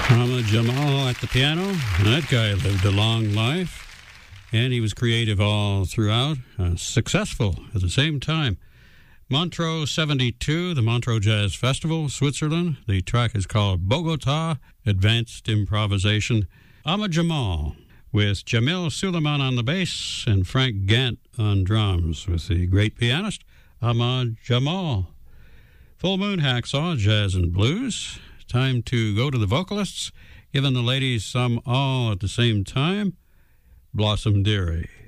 Ahmad Jamal at the piano. That guy lived a long life, and he was creative all throughout, successful at the same time. Montreux 72, the Montreux Jazz Festival, Switzerland. The track is called Bogota, Advanced Improvisation. Ahmad Jamal with Jamil Suleiman on the bass and Frank Gant on drums with the great pianist Ahmad Jamal. Full Moon Hacksaw, Jazz and Blues. Time to go to the vocalists, giving the ladies some all at the same time. Blossom Dearie.